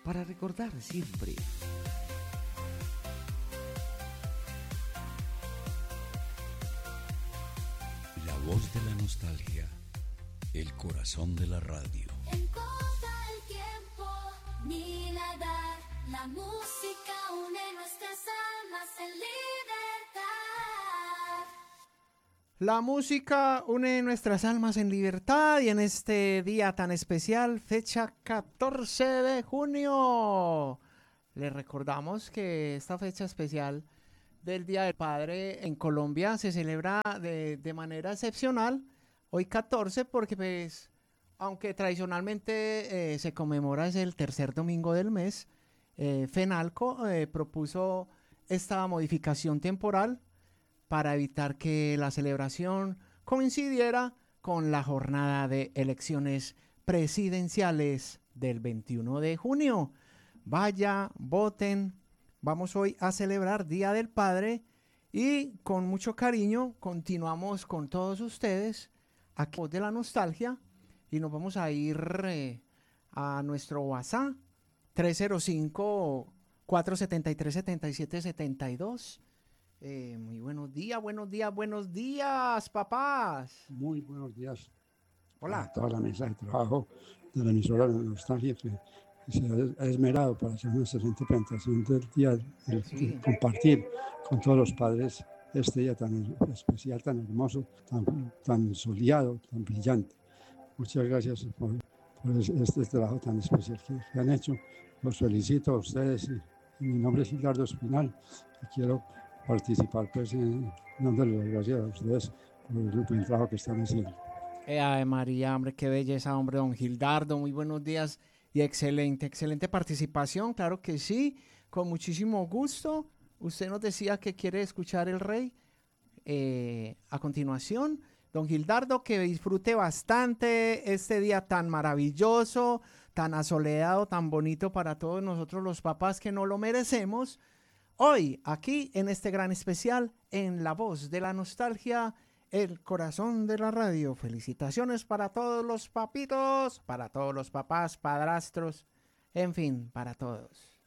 para recordar siempre. La voz de la nostalgia, el corazón de la radio. No importa el tiempo ni la edad, la música une nuestras almas en libertad. La música une nuestras almas en libertad y en este día tan especial, fecha 14 de junio. Les recordamos que esta fecha especial del Día del Padre en Colombia se celebra de manera excepcional, hoy 14, porque pues, aunque tradicionalmente se conmemora es el tercer domingo del mes, FENALCO propuso esta modificación temporal para evitar que la celebración coincidiera con la jornada de elecciones presidenciales del 21 de junio. Vaya, voten. Vamos hoy a celebrar Día del Padre y con mucho cariño continuamos con todos ustedes aquí de la nostalgia y nos vamos a ir a nuestro WhatsApp 305-473-7772. Muy buenos días, papás. Muy buenos días. Hola. A toda la mesa de trabajo de la emisora de la nostalgia que se ha esmerado para hacer una excelente presentación del día, de compartir con todos los padres este día tan especial, tan hermoso, tan soleado, tan brillante. Muchas gracias por este trabajo tan especial que han hecho. Los felicito a ustedes y mi nombre es Gildardo Espinal y quiero participar pues dándole las gracias a ustedes por el buen trabajo que están haciendo. Ay, María, hombre, qué belleza, hombre, don Gildardo, muy buenos días y excelente participación, claro que sí, con muchísimo gusto. Usted nos decía que quiere escuchar El Rey a continuación. Don Gildardo, que disfrute bastante este día tan maravilloso, tan asoleado, tan bonito para todos nosotros los papás que no lo merecemos. Hoy, aquí en este gran especial, en La Voz de la Nostalgia, el corazón de la radio. Felicitaciones para todos los papitos, para todos los papás, padrastros, en fin, para todos.